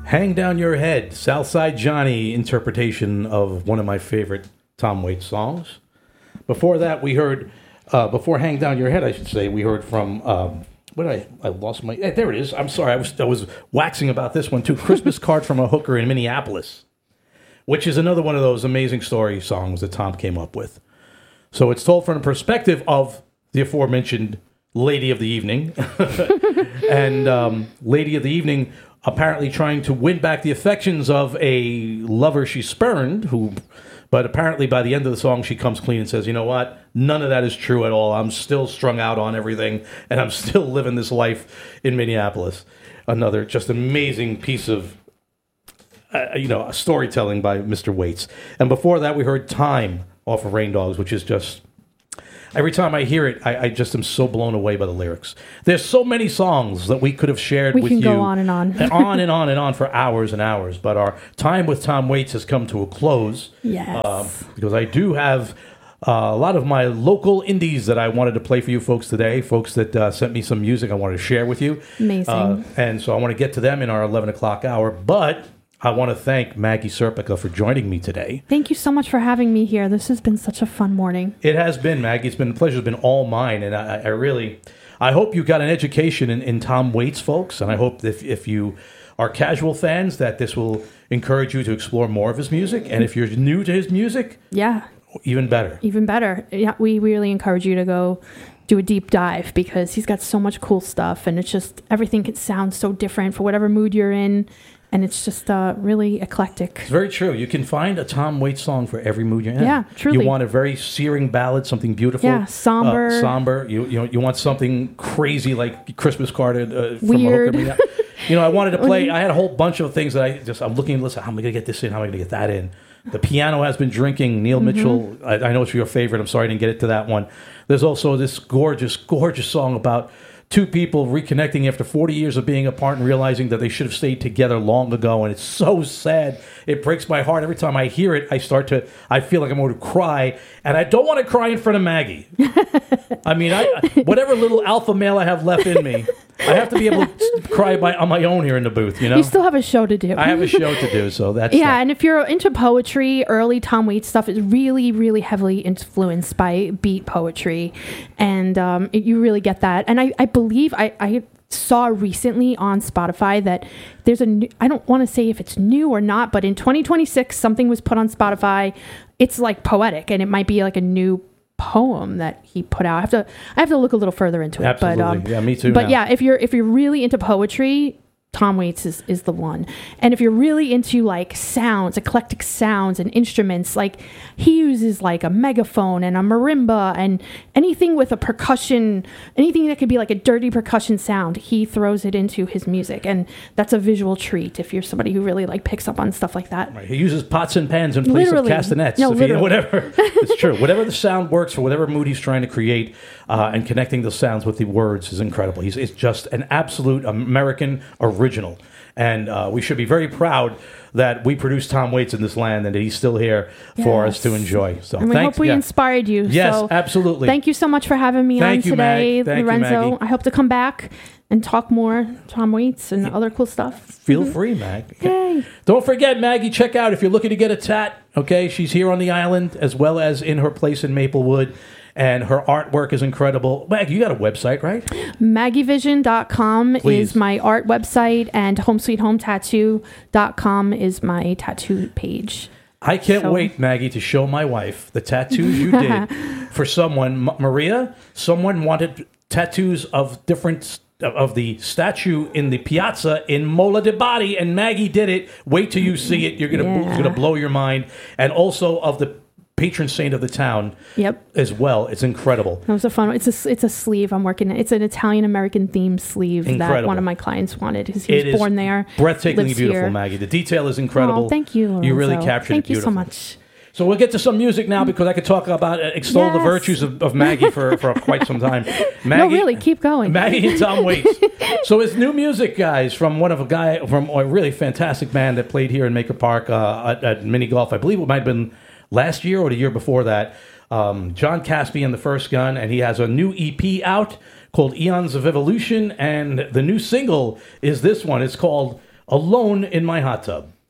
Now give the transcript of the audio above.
Hang Down Your Head, Southside Johnny interpretation of one of my favorite Tom Waits songs. Before that, we heard, before Hang Down Your Head, I should say, we heard from, I lost my, there it is. I'm sorry, I was waxing about this one too. Christmas Card from a Hooker in Minneapolis, which is another one of those amazing story songs that Tom came up with. So it's told from the perspective of the aforementioned Lady of the Evening. And Lady of the Evening apparently trying to win back the affections of a lover she spurned, but apparently by the end of the song she comes clean and says, you know what, none of that is true at all. I'm still strung out on everything, and I'm still living this life in Minneapolis. Another just amazing piece of storytelling by Mr. Waits. And before that we heard Time off of Rain Dogs, which is just... Every time I hear it, I just am so blown away by the lyrics. There's so many songs that we could have shared with you. We can go on and on. On and on and on for hours and hours. But our time with Tom Waits has come to a close. Yes. Because I do have a lot of my local indies that I wanted to play for you folks today. Folks that sent me some music I wanted to share with you. Amazing. And so I want to get to them in our 11 o'clock hour. But... I want to thank Maggie Serpica for joining me today. Thank you so much for having me here. This has been such a fun morning. It has been, Maggie. It's been a pleasure. It's been all mine. And I hope you got an education in Tom Waits, folks. And I hope that if you are casual fans, that this will encourage you to explore more of his music. And if you're new to his music, even better. Even better. Yeah, we really encourage you to go do a deep dive because he's got so much cool stuff. And it's just everything can sound so different for whatever mood you're in. And it's just really eclectic. It's very true. You can find a Tom Waits song for every mood you're in. Yeah, truly. You want a very searing ballad, something beautiful. Yeah, somber. Somber. You want something crazy like Christmas Card from Weird. a Hooker. I wanted to play. I had a whole bunch of things that I'm looking. Listen, how am I going to get this in? How am I going to get that in? The Piano Has Been Drinking. Neil Mitchell. I know it's your favorite. I'm sorry I didn't get it to that one. There's also this gorgeous, gorgeous song about two people reconnecting after 40 years of being apart and realizing that they should have stayed together long ago. And it's so sad. It breaks my heart. Every time I hear it, I feel like I'm going to cry. And I don't want to cry in front of Maggie. I mean, whatever little alpha male I have left in me, I have to be able to cry on my own here in the booth, you know? You still have a show to do. I have a show to do, so that's... Yeah, and if you're into poetry, early Tom Waits stuff is really, really heavily influenced by beat poetry. And you really get that. And I believe I saw recently on Spotify that there's a new, I don't want to say if it's new or not, but in 2026, something was put on Spotify. It's like poetic, and it might be like a new poem that he put out. I have to look a little further into it. Absolutely. But, yeah, me too. But yeah, if you're really into poetry, Tom Waits is the one. And if you're really into like sounds, eclectic sounds and instruments, like he uses like a megaphone and a marimba and anything with a percussion, anything that could be like a dirty percussion sound, he throws it into his music. And that's a visual treat if you're somebody who really like picks up on stuff like that. Right. He uses pots and pans in place of castanets. No, literally. Whatever. It's true. Whatever the sound works for whatever mood he's trying to create, and connecting the sounds with the words is incredible. It's just an absolute American original. And we should be very proud that we produced Tom Waits in this land and that he's still here for us to enjoy. So, and we hope we inspired you. Yes, so absolutely. Thank you so much for having me on today, Lorenzo. I hope to come back and talk more Tom Waits and other cool stuff. Feel free, Mag. Yay. Don't forget, Maggie, check out if you're looking to get a tat. Okay, she's here on the island as well as in her place in Maplewood. And her artwork is incredible. Mag, you got a website, right? MaggieVision.com is my art website, and HomeSweetHomeTattoo.com is my tattoo page. I can't wait, Maggie, to show my wife the tattoos you did for someone. Maria, someone wanted tattoos of different of the statue in the piazza in Mola de Bari, and Maggie did it. Wait till you see it. You're gonna blow your mind. And also of the patron saint of the town as well. It's incredible. That was a fun one. It's a sleeve I'm working in. It's an Italian-American themed sleeve that one of my clients wanted because he was born there. Breathtakingly beautiful, here. Maggie. The detail is incredible. Oh, thank you, Lorenzo. You really captured it beautifully. Thank you so much. So we'll get to some music now because I could talk about extol the virtues of Maggie for quite some time. Maggie, no, really, keep going. Maggie and Tom Waits. So it's new music, guys, from from a really fantastic band that played here in Maker Park at Mini Golf. I believe it might have been last year or the year before that. John Caspian, the first gun, and he has a new EP out called Eons of Evolution, and the new single is this one. It's called Alone in My Hot Tub.